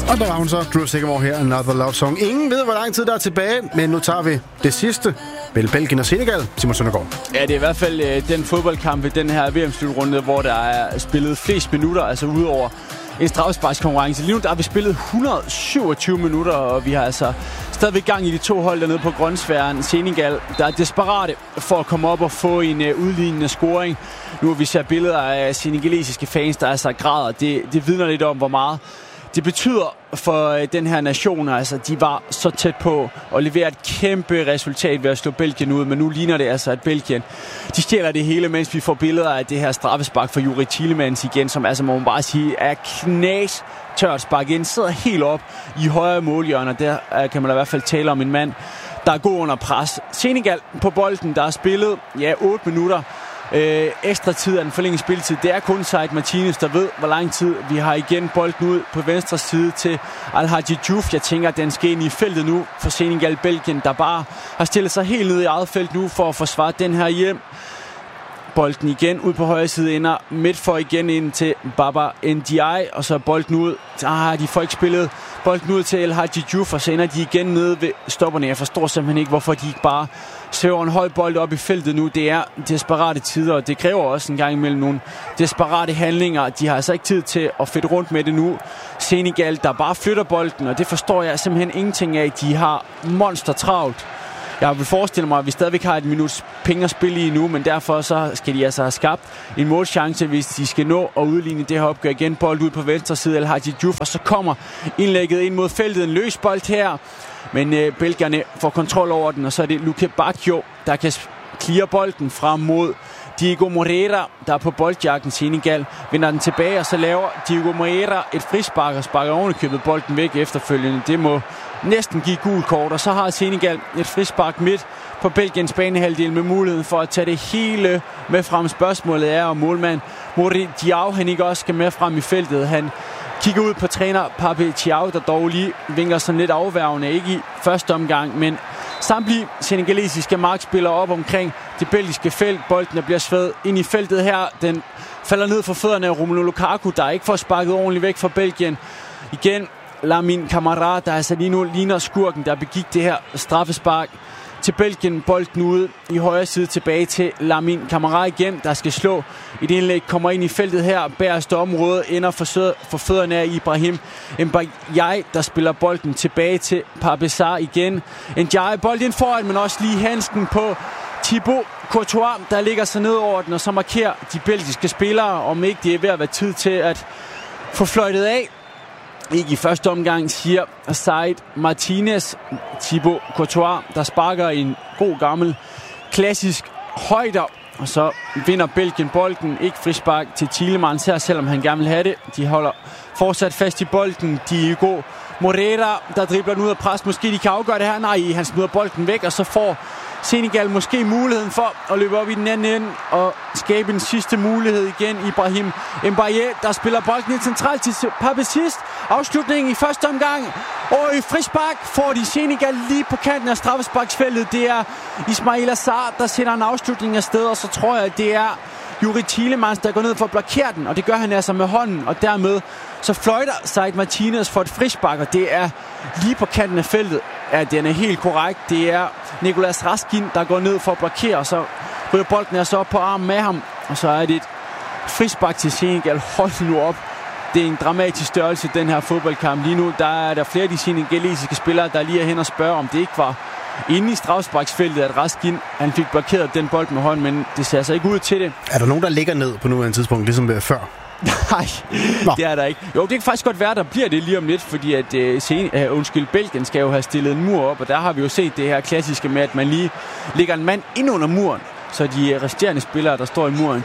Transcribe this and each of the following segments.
Og der var hun så, Drew Sycamore her, Another Love Song. Ingen ved, hvor lang tid der er tilbage, men nu tager vi det sidste. Belgien og Senegal, Simon Søndergaard. Ja, det er i hvert fald den fodboldkamp i den her VM-slutrunde, hvor der er spillet flest minutter, altså udover en straffesparkskonkurrence. Lige nu der har vi spillet 127 minutter, og vi har altså stadigvæk gang i de to hold dernede på grønsværen. Senegal, der er desperate for at komme op og få en udlignende scoring. Nu har vi set billeder af senegalesiske fans, der altså græder. Det vidner lidt om, hvor meget det betyder for den her nation. Altså, de var så tæt på at levere et kæmpe resultat ved at slå Belgien ud, men nu ligner det altså, at Belgien de stjæler det hele, mens vi får billeder af det her straffespark for Youri Tielemans igen, som altså, må man bare sige, er knas tørt spark ind, sidder helt op i højre målhjørner. Der kan man da i hvert fald tale om en mand, der er god under pres. Senegal på bolden, der er spillet 8 minutter. Ekstra tid af den forlængede spilletid. Det er kun Said Martinez, der ved, hvor lang tid. Vi har igen bolden ud på venstre side til Al-Hadji Diouf. Jeg tænker, at den skal ind i feltet nu for Senegal Belgien, der bare har stillet sig helt ned i eget felt nu for at forsvare den her hjem. Bolden igen ud på højre side, ender midt for igen ind til Baba Ndiaye, og så bolden ud. De får ikke spillet bolden ud til El Hadji Diouf, og så ender de igen nede ved stopperne. Jeg forstår simpelthen ikke, hvorfor de ikke bare svæver en høj bold op i feltet nu. Det er desperate tider, og det kræver også en gang imellem nogle desperate handlinger. De har altså ikke tid til at fedte rundt med det nu. Senegal, der bare flytter bolden, og det forstår jeg simpelthen ingenting af. De har monster travlt. Jeg vil forestille mig, at vi stadigvæk har et minuts penge at spille i nu, men derfor så skal de altså have skabt en målchance, hvis de skal nå at udligne det her opgør igen. Bold ud på venstre side, El Hadji Diouf, og så kommer indlægget ind mod feltet. En løs bold her, men belgierne får kontrol over den, og så er det Luke Bacchio, der kan clear bolden frem mod Diego Moreira, der er på boldjakken. Senegal vinder den tilbage, og så laver Diego Moreira et frispark og sparker ovenikøbet bolden væk efterfølgende. Det må næsten give gul kort, og så har Senegal et frispark midt på Belgiens banehalvdel med muligheden for at tage det hele med frem. Spørgsmålet er, om målmand Mori Diaw, han ikke også skal med frem i feltet. Han kigger ud på træner Pape Thiaw, der dog lige vinker sådan lidt afværgende, ikke i første omgang, men samtlige senegalesiske markspillere op omkring det belgiske felt. Bolden bliver svævet ind i feltet her. Den falder ned for fødderne af Romelu Lukaku, der ikke får sparket ordentligt væk fra Belgien. Igen Lamine Camara, der altså lige nu ligner skurken, der begik det her straffespark til Belgien. Bolden ude i højre side tilbage til Lamine Camara igen, der skal slå et indlæg, kommer ind i feltet her. Bagerste område ender for fødderne af Ibrahim Ndiaye, der spiller bolden tilbage til Pape Sarr igen. Ndiaye bold ind foran, men også lige handsken på Thibaut Courtois, der ligger sig ned over den, og så markerer de belgiske spillere, om ikke det er ved at være tid til at få fløjtet af. Ikke i første omgang, siger Said Martinez. Thibaut Courtois, der sparker en god gammel klassisk højder, og så vinder Belgien bolden. Ikke frispark til Tielemans her, selvom han gerne vil have det. De holder fortsat fast i bolden. Diego Moreira, der dribler den ud af pres. Måske de kan afgøre det her. Nej, han smider bolden væk, og så får Senegal måske muligheden for at løbe op i den anden ende og skabe en sidste mulighed igen. Ibrahim Mbaye, der spiller bolden ind centralt til Pape Sidst. Afslutningen i første omgang. Og i frispark får de Senegal lige på kanten af straffesparksfeltet. Det er Ismaila Sarr, der sætter en afslutning af sted, og så tror jeg, at det er Youri Tielemans, der går ned for at blokere den, og det gør han altså med hånden, og dermed så fløjter Said Martinez for et frispark, og det er lige på kanten af feltet. Ja, den er helt korrekt. Det er Nicolas Raskin, der går ned for at blokere, og så ryger bolden altså op på armen med ham, og så er det et frispark til Senegal. Hold nu op. Det er en dramatisk størrelse, den her fodboldkamp. Lige nu der er der flere af de senegalesiske spillere, der lige er hen og spørger, om det ikke var inde i straffesparksfeltet, at Raskin han fik blokeret den bold med hånden, men det ser altså ikke ud til det. Er der nogen, der ligger ned på nuværende tidspunkt, ligesom før? Nej, det er der ikke. Jo, det kan faktisk godt være, der bliver det lige om lidt, fordi at Belgien skal jo have stillet en mur op, og der har vi jo set det her klassiske med, at man lige lægger en mand ind under muren, så de resterende spillere, der står i muren,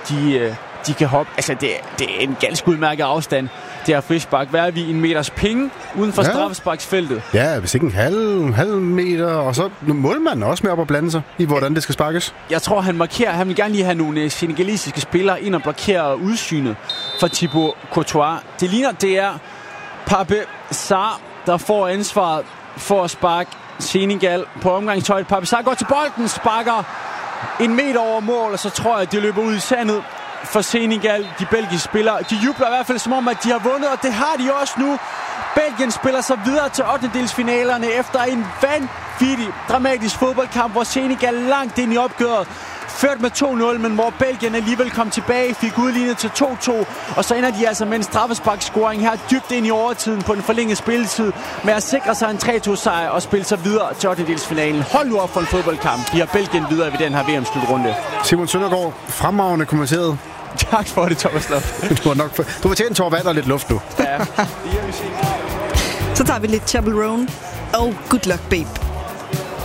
de kan hoppe. Altså, det er en ganske udmærket afstand. Det er frispark. Hvad er vi? En meters penge uden for straffesparksfeltet? Ja, hvis ikke en halv meter. Og så målmanden også med op at blande sig i, hvordan det skal sparkes. Jeg tror, han markerer. Han vil gerne lige have nogle senegalesiske spillere ind og blokere udsynet for Thibaut Courtois. Det ligner, det er Pape Sarr, der får ansvaret for at sparke Senegal på omgangshøjde. Pape Sarr går til bolden, sparker en meter over mål, og så tror jeg, at det løber ud i sandet for Senegal. De belgiske spillere, de jubler i hvert fald som om, at de har vundet, og det har de også nu. Belgien spiller sig videre til 8-delsfinalerne efter en vanvittig dramatisk fodboldkamp, hvor Senegal langt ind i opgøret ført med 2-0, men hvor Belgien alligevel kom tilbage, fik udlignet til 2-2, og så ender de altså med en straffesparkscoring her dybt ind i overtiden på den forlængede spilletid, med at sikre sig en 3-2-sejr og spille sig videre til 8-delsfinalen. Hold nu op for en fodboldkamp. Vi har Belgien videre ved den her VM-slutrunde. Simon Søndergaard, fremragende kommenteret. Tak for det, Thomas Loft. Du var til en tår vand og lidt luft nu. Ja, det Så tager vi lidt Chapel Roan og Good Luck Babe.